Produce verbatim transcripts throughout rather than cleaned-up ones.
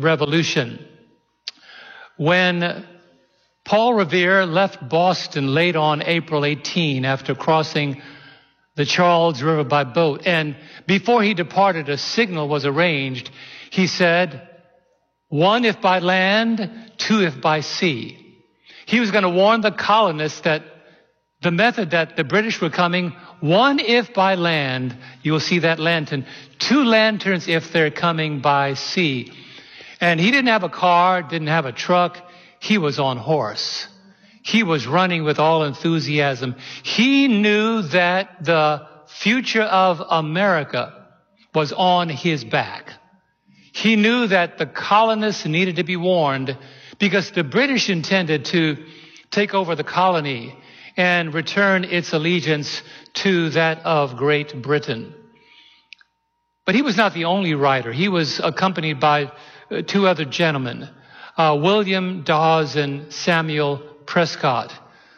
Revolution. When Paul Revere left Boston late on April eighteenth after crossing the Charles River by boat, and before he departed, a signal was arranged. He said, one if by land, two if by sea. He was going to warn the colonists that the method that the British were coming, one if by land, you will see that lantern, two lanterns if they're coming by sea. And he didn't have a car, didn't have a truck. He was on horse. He was running with all enthusiasm. He knew that the future of America was on his back. He knew that the colonists needed to be warned because the British intended to take over the colony and return its allegiance to that of Great Britain. But he was not the only writer. He was accompanied by two other gentlemen, uh, William Dawes and Samuel Prescott.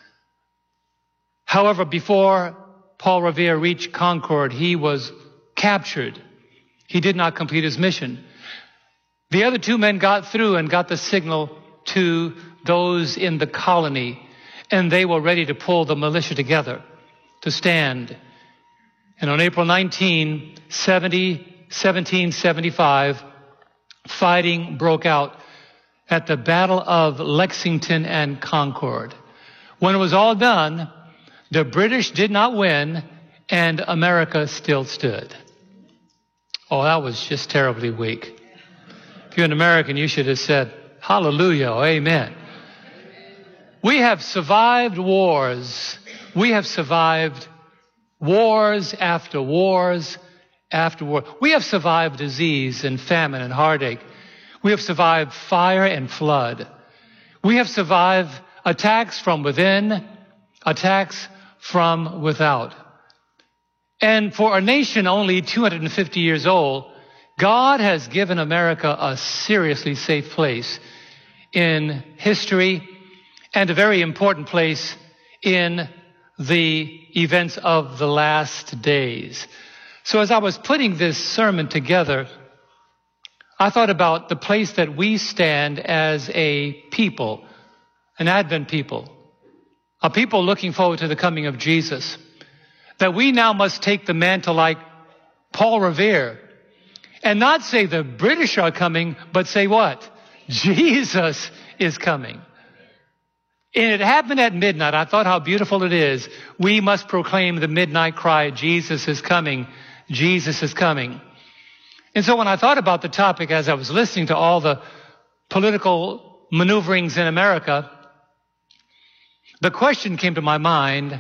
However, before Paul Revere reached Concord, he was captured. He did not complete his mission. The other two men got through and got the signal to those in the colony, and they were ready to pull the militia together to stand. And on April nineteenth, seventeen seventy-five, fighting broke out at the Battle of Lexington and Concord. When it was all done, the British did not win, and America still stood. Oh, that was just terribly weak. If you're an American, you should have said, hallelujah, amen. We have survived wars. We have survived wars after wars after war. We have survived disease and famine and heartache. We have survived fire and flood. We have survived attacks from within, attacks from without. And for a nation only two hundred fifty years old, God has given America a seriously safe place in history and a very important place in the events of the last days. So as I was putting this sermon together, I thought about the place that we stand as a people, an Advent people, a people looking forward to the coming of Jesus, that we now must take the mantle like Paul Revere and not say the British are coming, but say what? Jesus is coming. And it happened at midnight. I thought how beautiful it is. We must proclaim the midnight cry, Jesus is coming, Jesus is coming. And so when I thought about the topic as I was listening to all the political maneuverings in America, the question came to my mind,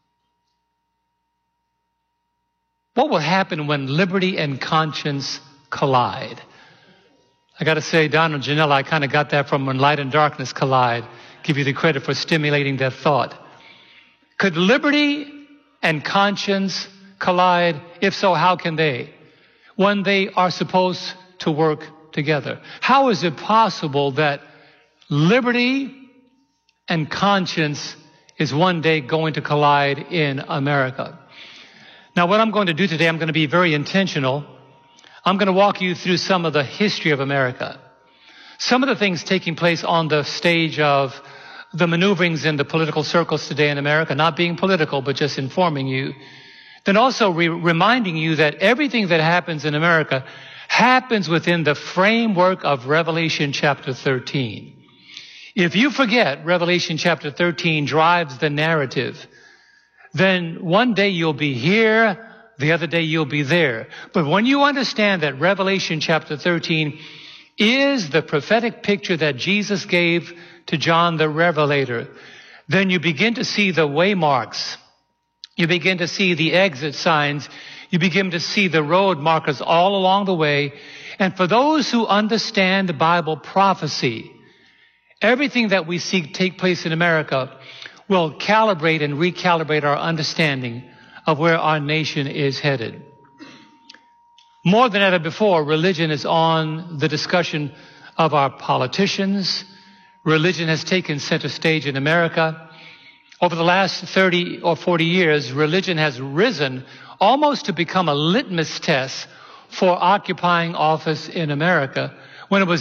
what will happen when liberty and conscience collide? I got to say, Donald Janella, I kind of got that from When Light and Darkness Collide. Give you the credit for stimulating that thought. Could liberty and conscience collide? If so, how can they? When they are supposed to work together. How is it possible that liberty and conscience is one day going to collide in America? Now, what I'm going to do today, I'm going to be very intentional. I'm going to walk you through some of the history of America. Some of the things taking place on the stage of the maneuverings in the political circles today in America, not being political, but just informing you. Then also re- reminding you that everything that happens in America happens within the framework of Revelation chapter thirteen. If you forget Revelation chapter thirteen drives the narrative, then one day you'll be here, the other day you'll be there. But when you understand that Revelation chapter thirteen is the prophetic picture that Jesus gave to John the Revelator, then you begin to see the waymarks. You begin to see the exit signs. You begin to see the road markers all along the way. And for those who understand Bible prophecy, everything that we see take place in America will calibrate and recalibrate our understanding of where our nation is headed. More than ever before, religion is on the discussion of our politicians. Religion has taken center stage in America. Over the last thirty or forty years, religion has risen almost to become a litmus test for occupying office in America, when it was